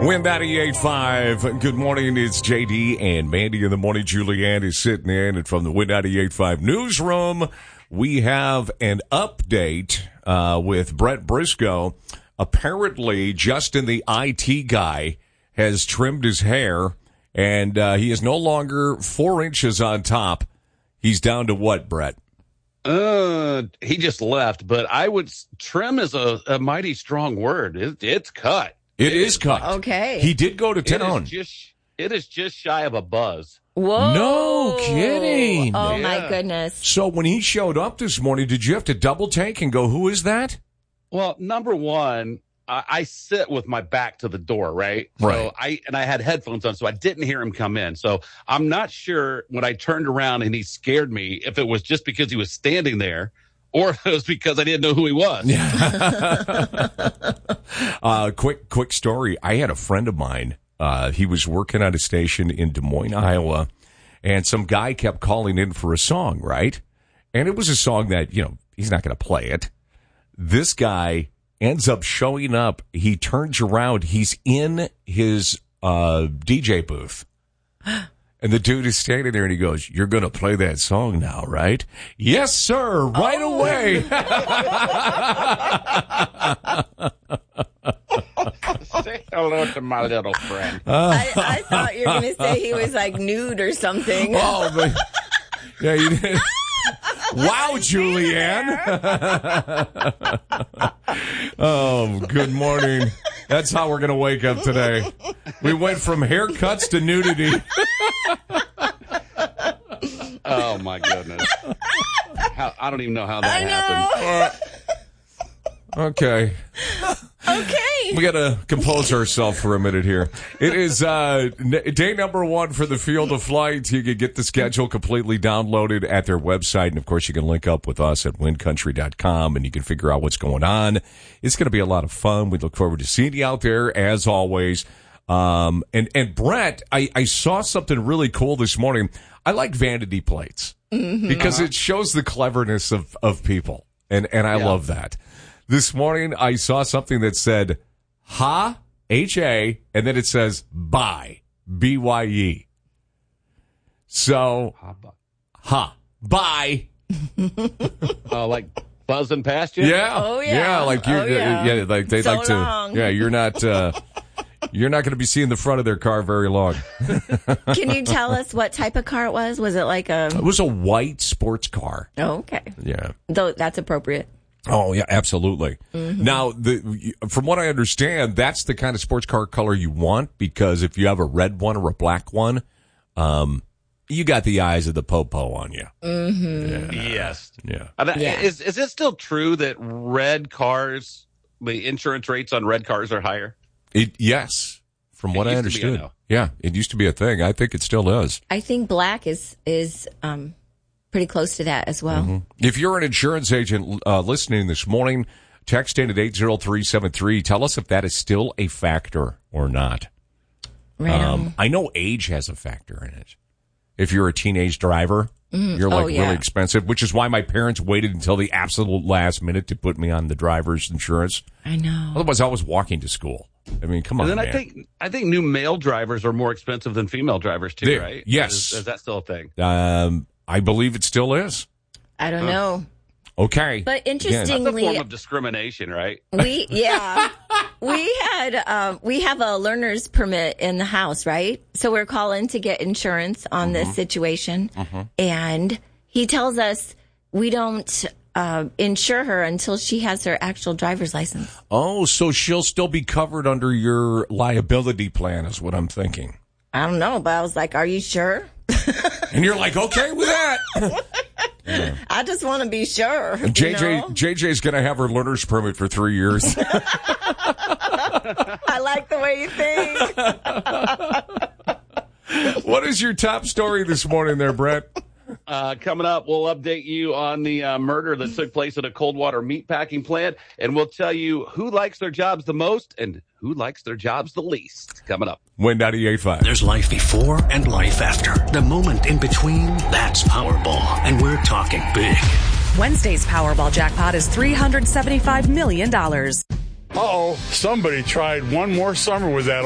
Win 98.5. Good morning. It's JD and Mandy in the morning. Julianne is sitting in, and from the Win 98.5 newsroom, we have an update with Brett Briscoe. Apparently, Justin, the IT guy, has trimmed his hair, and he is no longer 4 inches on top. He's down to what, Brett? He just left, but I would trim is a mighty strong word. It's cut. It is cut. Okay. He did go to town. It is just shy of a buzz. Whoa. No kidding. Oh, my goodness. So when he showed up this morning, did you have to double take and go, who is that? Well, number one, I sit with my back to the door, right? Right. So I had headphones on, so I didn't hear him come in. So I'm not sure when I turned around and he scared me if it was just because he was standing there or if it was because I didn't know who he was. Quick story. I had a friend of mine. He was working at a station in Des Moines, Iowa, and some guy kept calling in for a song, right? And it was a song that, he's not going to play it. This guy ends up showing up. He turns around. He's in his DJ booth. And the dude is standing there, and he goes, "You're going to play that song now, right?" "Yes, sir, right away." Say hello to my little friend. I thought you were going to say he was like nude or something. Oh, but, yeah, you did. Wow, Julianne. Oh, good morning. That's how we're going to wake up today. We went from haircuts to nudity. Oh, my goodness. I don't even know how that happened. Okay. We got to compose ourselves for a minute here. It is day number 1 for the Field of Flight. You can get the schedule completely downloaded at their website. And, of course, you can link up with us at windcountry.com, and you can figure out what's going on. It's going to be a lot of fun. We look forward to seeing you out there, as always. And Brett, I saw something really cool this morning. I like vanity plates because it shows the cleverness of people. And I love that. This morning, I saw something that said, "Ha," H-A, and then it says, "Bye," B-Y-E. So, ha, bye. Like buzzing past you? Yeah. Oh, yeah. Yeah, like you, like they'd So like to. long. Yeah, you're not going to be seeing the front of their car very long. Can you tell us what type of car it was? Was it like a... It was a white sports car. Oh, okay. Yeah. Though that's appropriate. Oh, yeah, absolutely. Now, from what I understand, that's the kind of sports car color you want, because if you have a red one or a black one, you got the eyes of the popo on you. Mm-hmm. Yeah. Yes. Yeah. Is it still true that red cars, the insurance rates on red cars are higher? Yes, from what I understood. Yeah, it used to be a thing. I think it still is. I think black is pretty close to that as well. If you're an insurance agent listening this morning, text in at 80373. Tell us if that is still a factor or not. Right. I know age has a factor in it. If you're a teenage driver, you're really expensive, which is why my parents waited until the absolute last minute to put me on the driver's insurance. I know. Otherwise, I was walking to school. I mean, come on, And then man. I think new male drivers are more expensive than female drivers too, right? Yes. Is that still a thing? I believe it still is. I don't know. Okay. But That's a interestingly, form of discrimination, right? we have a learner's permit in the house, right? So we're calling to get insurance on this situation. And he tells us we don't insure her until she has her actual driver's license. Oh, so she'll still be covered under your liability plan is what I'm thinking. I don't know, but I was like, are you sure? And you're like, okay with that. I just want to be sure. JJ's going to have her learner's permit for 3 years. I like the way you think. What is your top story this morning there, Brett? Coming up, we'll update you on the murder that took place at a Coldwater meatpacking plant, and we'll tell you who likes their jobs the most and who likes their jobs the least. Coming up. Win 98.5. There's life before and life after. The moment in between, that's Powerball, and we're talking big. Wednesday's Powerball jackpot is $375 million. Uh-oh, somebody tried one more summer with that